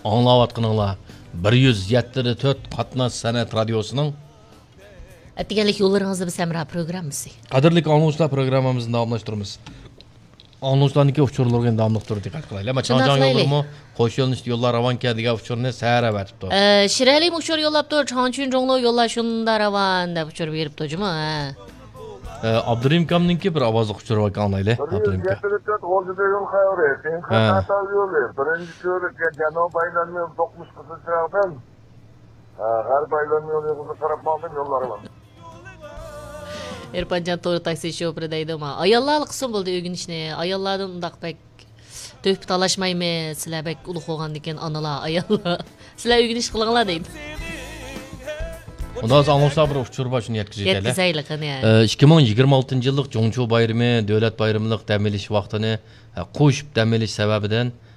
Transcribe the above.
аңлаватқаныңла 174 қатнас сәнәт радиосының Әттегенлік yollarınızda bir Semra programmasi. Qadrlik anonslar programmamızın davamlaştırımız. Anonslarniki uçurulurgen damlıq turu diqqat qılaylı. Ama Çancan yollarımı qoş yolun üstü yollar ravan kәдіге uçurunu səhər əvətib. Şirəli uçur yollab dur, Çançun jonlu yollar şunda ravan da uçur verip durcuma. Abdurrahim kamninki bir avazlıq uçuru var qanlaylı. Abdurrahim kam. 174 Ordu'da yol xayri. Sen xata yolu. Birinci körükle Canob aylanmıyor 9 kısıcağdan. Garip aylanmıyor yolu taraf maldım yolları var. Erpancan to'g'ri taksi shopri deydi ama ayollar qism bo'ldi o'rganishni. Ayollardan undaq bek to'p talashmaymiz. Sizlar bek ulug' bo'lgan ekan onalar, ayollar. Sizlar o'rganish qilinglar deydi. Ondan sonra anonslar bir uçuru var şunu yetkizeceğiz. Yetkizaylik qani. 2026 yıllık Жоңчу bayramı, devlet bayramılık demeliş vaxtını qo'shib demeliş sebebinden